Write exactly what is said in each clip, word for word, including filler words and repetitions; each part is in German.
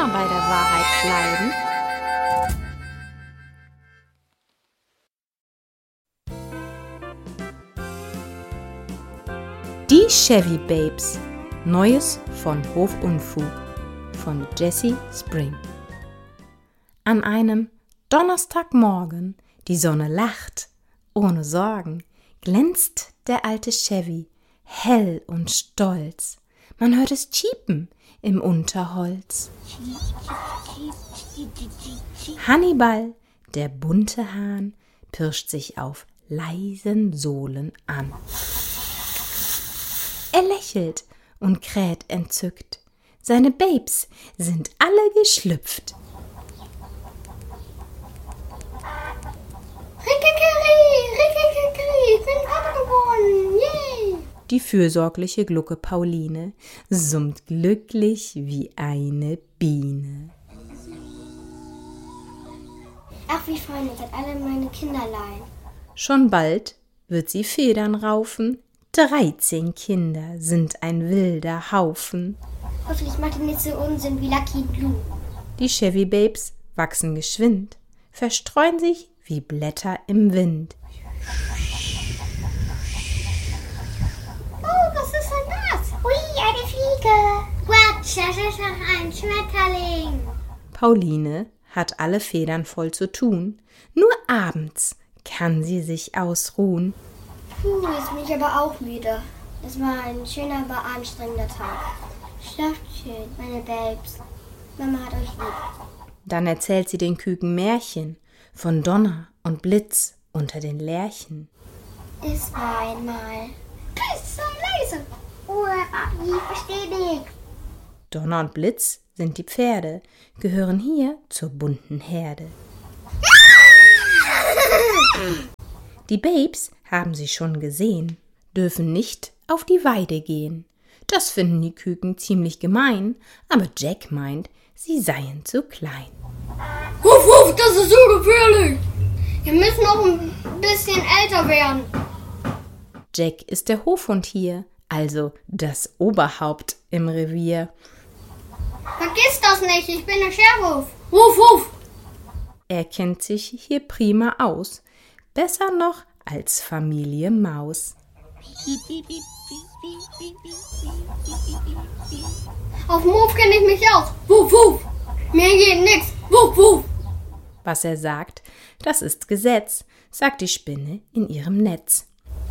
immer bei der Wahrheit bleiben. Die Chevy Babes. Neues von Hofunfug von Jessie Spring. An einem Donnerstagmorgen, die Sonne lacht, ohne Sorgen, glänzt der alte Chevy, hell und stolz. Man hört es chiepen im Unterholz. Hannibal, der bunte Hahn, pirscht sich auf leisen Sohlen an. Er lächelt und kräht entzückt. Seine Babes sind alle geschlüpft. Rikikiri, rikikiri, ich bin Papa geworden, yay! Die fürsorgliche Glucke Pauline summt glücklich wie eine Biene. Ach, wie fein, ihr seid alle meine Kinderlein. Schon bald wird sie Federn raufen. Dreizehn Kinder sind ein wilder Haufen. Hoffentlich macht ihr nicht so Unsinn wie Lucky Blue. Die Chevy Babes wachsen geschwind, verstreuen sich wie Blätter im Wind. Oh, was ist denn das? Ui, eine Fliege. Quatsch, das ist doch ein Schmetterling. Pauline hat alle Federn voll zu tun. Nur abends kann sie sich ausruhen. Puh, jetzt bin ich aber auch müde. Das war ein schöner, aber anstrengender Tag. Schlaft schön, meine Babes. Mama hat euch lieb. Dann erzählt sie den Küken Märchen von Donner und Blitz unter den Lärchen. Es war einmal... Psst, sei leise. Ruhe, Papi, ich versteh nicht. Donner und Blitz sind die Pferde, gehören hier zur bunten Herde. Die Babes haben sie schon gesehen, dürfen nicht auf die Weide gehen. Das finden die Küken ziemlich gemein, aber Jack meint, sie seien zu klein. Wuff, wuff, das ist so gefährlich. Wir müssen noch ein bisschen älter werden. Jack ist der Hofhund hier, also das Oberhaupt im Revier. Vergiss das nicht, ich bin der Sheriff. Wuff, wuff. Er kennt sich hier prima aus, besser noch als Familie Maus. Auf Move kenne ich mich aus. Wuff, wuff. Mir geht nix. Wuff, wuff. Was er sagt, das ist Gesetz, sagt die Spinne in ihrem Netz.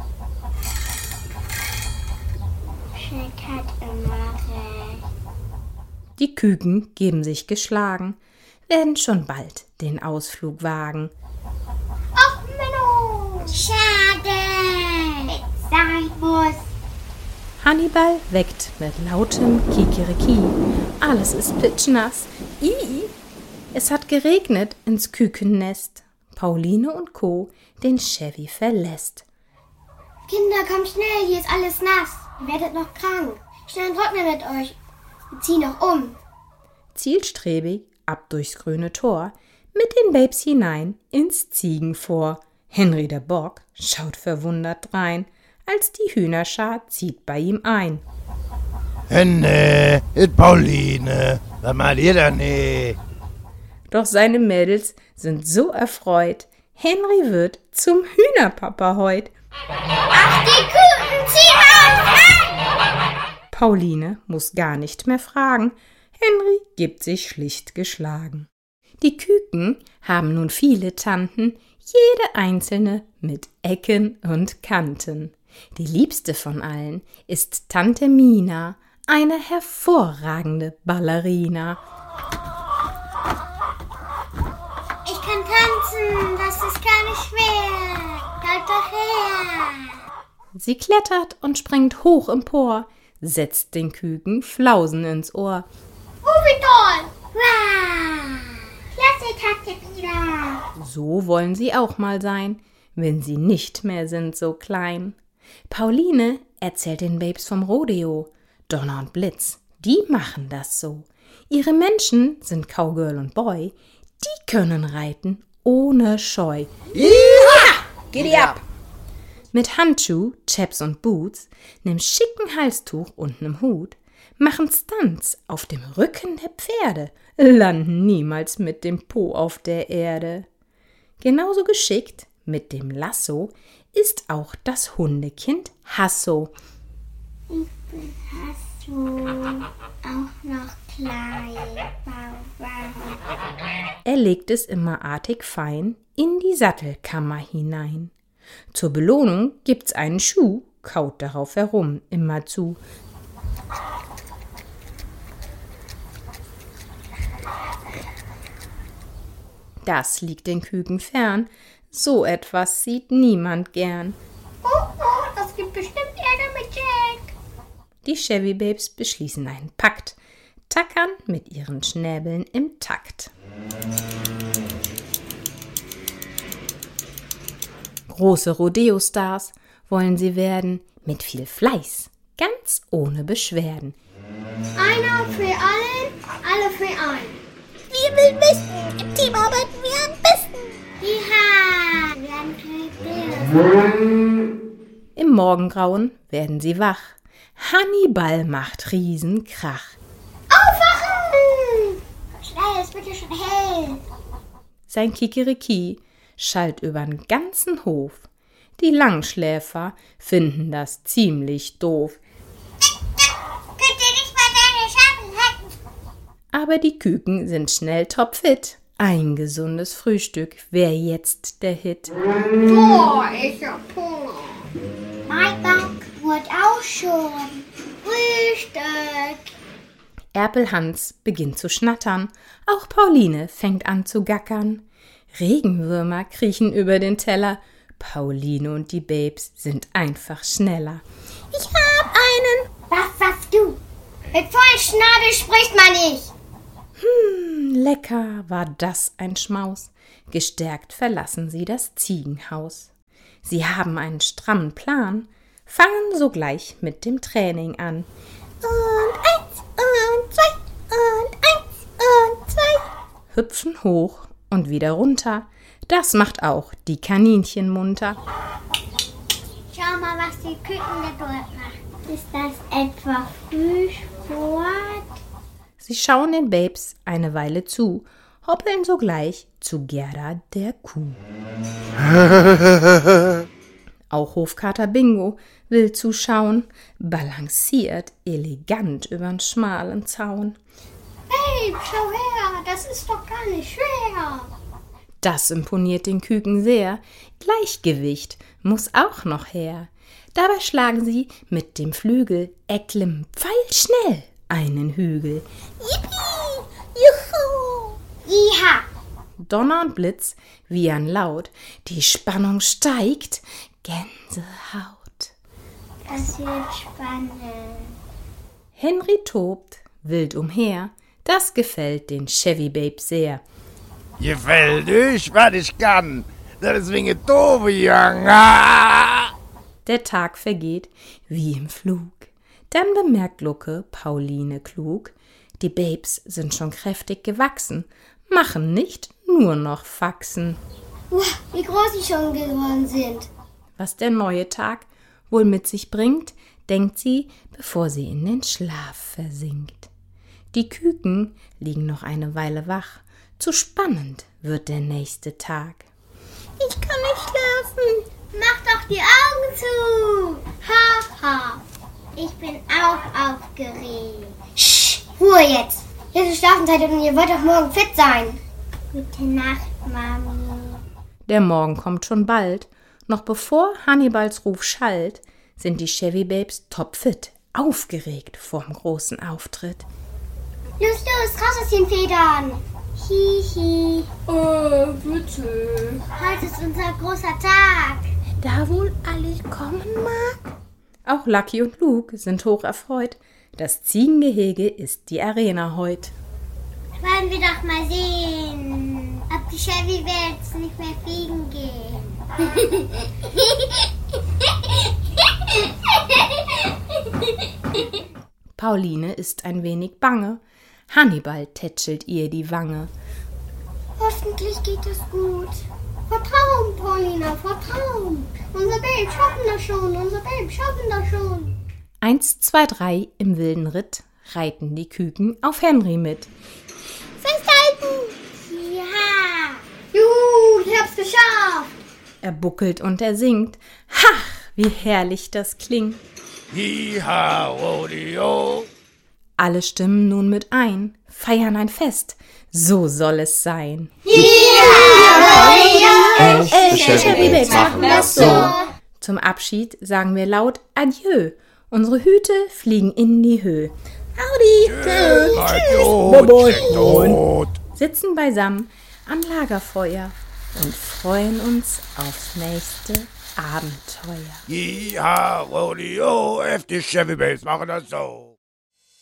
Jack hat immer recht. Die Küken geben sich geschlagen, werden schon bald den Ausflug wagen. Ach, Menno. Schade. Sein muss. Hannibal weckt mit lautem Kikeriki. Alles ist pitschnass. Ii. Es hat geregnet ins Kükennest. Pauline und Co. den Chevy verlässt. Kinder, kommt schnell, hier ist alles nass. Ihr werdet noch krank. Schnell und trocknen mit euch. Wir ziehen noch um. Zielstrebig ab durchs grüne Tor, mit den Babes hinein ins Ziegenfor. Henry der Bock schaut verwundert drein, als die Hühnerschar zieht bei ihm ein. Henne, it Pauline, was macht ihr da nicht? Doch seine Mädels sind so erfreut, Henry wird zum Hühnerpapa heut. Ach, die Küken ziehen auf! Pauline muss gar nicht mehr fragen, Henry gibt sich schlicht geschlagen. Die Küken haben nun viele Tanten, jede einzelne mit Ecken und Kanten. Die liebste von allen ist Tante Mina, eine hervorragende Ballerina. Ich kann tanzen, das ist gar nicht schwer. Halt doch her. Sie klettert und springt hoch empor, setzt den Küken Flausen ins Ohr. Oh, wie toll! Wow! Klasse, Tante Mina! So wollen sie auch mal sein, wenn sie nicht mehr sind so klein. Pauline erzählt den Babes vom Rodeo. Donner und Blitz, die machen das so. Ihre Menschen sind Cowgirl und Boy, die können reiten ohne Scheu. Iha! Giddy ab! Mit Handschuh, Chaps und Boots, nem schicken Halstuch und nem Hut machen Stunts auf dem Rücken der Pferde, landen niemals mit dem Po auf der Erde. Genauso geschickt mit dem Lasso ist auch das Hundekind Hasso. Ich bin Hasso, auch noch klein. Er legt es immer artig fein in die Sattelkammer hinein. Zur Belohnung gibt's einen Schuh, kaut darauf herum immerzu. Das liegt den Küken fern, so etwas sieht niemand gern. Oh, oh, das gibt bestimmt Ärger mit Jack. Die Chevy Babes beschließen einen Pakt, tackern mit ihren Schnäbeln im Takt. Große Rodeo-Stars wollen sie werden, mit viel Fleiß, ganz ohne Beschwerden. Einer für allen, alle für einen. Wir will wissen, im Team arbeiten wir am besten. Ja, wir haben Im Morgengrauen werden sie wach. Hannibal macht Riesenkrach. Aufwachen! Schnell, es wird ja schon hell. Sein Kikeriki schallt übern ganzen Hof. Die Langschläfer finden das ziemlich doof. Könnt ihr nicht mal deine Schatten halten? Aber die Küken sind schnell topfit. Ein gesundes Frühstück wär jetzt der Hit. Boah, ich hab Hunger. Mein Bauch wird auch schon. Frühstück. Erpelhans beginnt zu schnattern. Auch Pauline fängt an zu gackern. Regenwürmer kriechen über den Teller. Pauline und die Babes sind einfach schneller. Ich hab einen. Was sagst du? Mit vollem Schnabel spricht man nicht. Hm, lecker war das ein Schmaus. Gestärkt verlassen sie das Ziegenhaus. Sie haben einen strammen Plan, fangen sogleich mit dem Training an. Und eins und zwei und eins und zwei. Hüpfen hoch und wieder runter. Das macht auch die Kaninchen munter. Schau mal, was die Küken da dort machen. Ist das etwa Frühsport? Sie schauen den Babes eine Weile zu, hoppeln sogleich zu Gerda der Kuh. Auch Hofkater Bingo will zuschauen, balanciert elegant übern schmalen Zaun. Babe, schau her, das ist doch gar nicht schwer. Das imponiert den Küken sehr. Gleichgewicht muss auch noch her. Dabei schlagen sie mit dem Flügel Ecklim pfeilschnell einen Hügel. Yippie! Juhu! Iha! Donner und Blitz wiehern laut. Die Spannung steigt. Gänsehaut. Das wird spannend. Henry tobt wild umher. Das gefällt den Chevy Babes sehr. Gefällt euch, was ich kann. Das ist wegen doofe Jungen. Ah! Der Tag vergeht wie im Flug. Dann bemerkt Lucke Pauline klug, die Babes sind schon kräftig gewachsen, machen nicht nur noch Faxen. Uah, wie groß sie schon geworden sind. Was der neue Tag wohl mit sich bringt, denkt sie, bevor sie in den Schlaf versinkt. Die Küken liegen noch eine Weile wach, zu spannend wird der nächste Tag. Ich kann nicht schlafen. Mach doch die Augen zu. Ha, ha. Ich bin auch aufgeregt. Sch, Ruhe jetzt. Jetzt ist Schlafenszeit und ihr wollt doch morgen fit sein. Gute Nacht, Mami. Der Morgen kommt schon bald. Noch bevor Hannibals Ruf schallt, sind die Chevy Babes topfit, aufgeregt vorm großen Auftritt. Los, los, raus aus den Federn. Hihi. Oh, bitte. Heute ist unser großer Tag. Da wohl alles kommen mag? Auch Lucky und Luke sind hoch erfreut. Das Ziegengehege ist die Arena heut. Wollen wir doch mal sehen, ob die Chevy Babes nicht mehr fliegen gehen. Pauline ist ein wenig bange. Hannibal tätschelt ihr die Wange. Hoffentlich geht es gut. Vertrauen, Paulina, vertrauen. Unser Babes schaffen das schon, unser Babes schaffen das schon. Eins, zwei, drei im wilden Ritt reiten die Küken auf Henry mit. Festhalten! Ja! Juhu, ich hab's geschafft! Er buckelt und er singt. Ha, wie herrlich das klingt. Yeehaw, Rodeo. Alle stimmen nun mit ein, feiern ein Fest. So soll es sein. Echte Chevy Babes machen das so. Zum Abschied sagen wir laut Adieu. Unsere Hüte fliegen in die Höhe. Tot. Sitzen beisammen am Lagerfeuer und freuen uns aufs nächste Abenteuer. Yeehaw, Rodeo. Echte Chevy Babes machen das so.